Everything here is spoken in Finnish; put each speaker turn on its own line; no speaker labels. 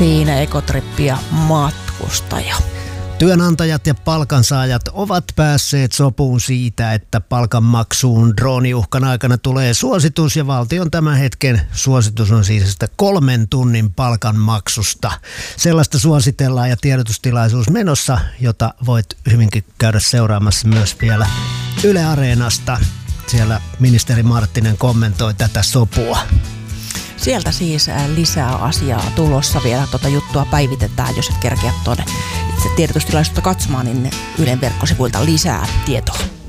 Siinä Ekotrippi ja matkustaja.
Työnantajat ja palkansaajat ovat päässeet sopuun siitä, että palkanmaksuun drooniuhkan aikana tulee suositus, ja valtion tämän hetken suositus on siis 3 tunnin palkanmaksusta. Sellaista suositellaan ja tiedotustilaisuus menossa, jota voit hyvinkin käydä seuraamassa myös vielä Yle Areenasta. Siellä ministeri Marttinen kommentoi tätä sopua.
Sieltä siis lisää asiaa tulossa. Vielä tuota juttua päivitetään, jos et kerkeä tuonne itse tiedotustilaisuutta katsomaan, niin Ylen verkkosivuilta lisää tietoa.